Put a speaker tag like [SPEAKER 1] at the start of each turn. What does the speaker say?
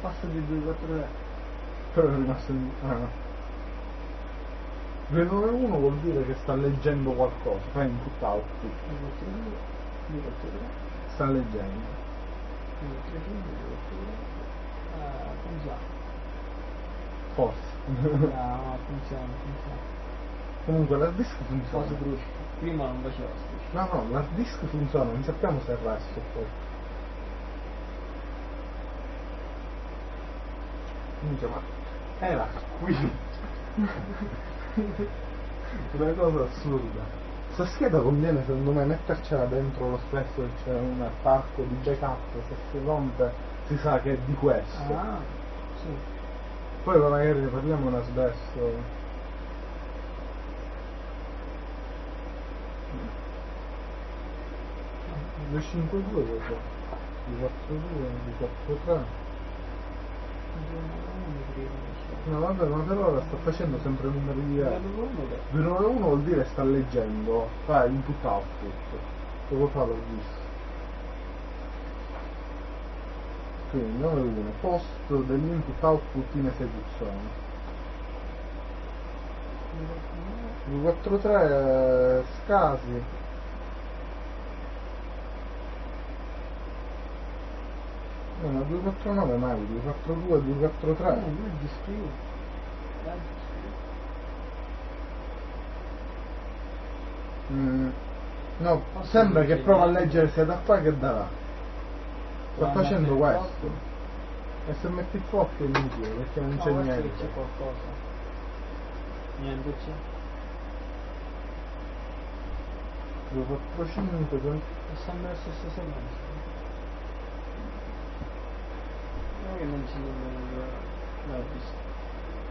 [SPEAKER 1] passo di 2, 4, 3.
[SPEAKER 2] Però è rimasto in... 291 vuol dire che sta leggendo qualcosa, fa input output.
[SPEAKER 1] 2, 4, 2, 2, 4, 3.
[SPEAKER 2] Sta leggendo.
[SPEAKER 1] 2, 3, 5, 2, 4, 3. Funziona.
[SPEAKER 2] Forse.
[SPEAKER 1] No, funziona.
[SPEAKER 2] Comunque l'hard disk
[SPEAKER 1] Cose
[SPEAKER 2] funziona.
[SPEAKER 1] brutte. Prima non faceva schifo.
[SPEAKER 2] No, l'hard disk funziona, non sappiamo se è il resto poi. Minchia, ma era qui. Una cosa assurda. Sta scheda conviene secondo me mettercela dentro lo stesso, che c'è un attacco di backup, se si rompe si sa che è di questo.
[SPEAKER 1] Ah, sì.
[SPEAKER 2] Poi magari ne parliamo una adesso. 252 cosa? 242, 243. No vabbè, ma per ora sta facendo sempre numeri diversi. 291 vuol dire sta leggendo, fa input output. Poco fa l'ho visto. Quindi 91, post dell'input output in esecuzione. 243 scasi. No, ma 249 mai, 242, 243.
[SPEAKER 1] Non è scrivo.
[SPEAKER 2] No, sembra che prova a leggere sia da qua che da là. Sta facendo questo. E se metti troppo è inutile perché non c'è niente.
[SPEAKER 1] C'è qualcosa. Niente c'è.
[SPEAKER 2] 245
[SPEAKER 1] È sempre la stessa sequenza. Non che non ci